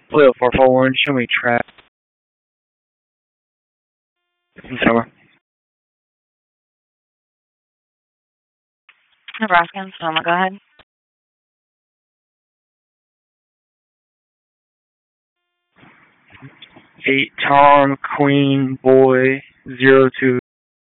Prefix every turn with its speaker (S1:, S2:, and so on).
S1: Play 441, show me track. Summer.
S2: Nebraska and Sonoma, go ahead.
S1: 8 Tom Queen Boy 02.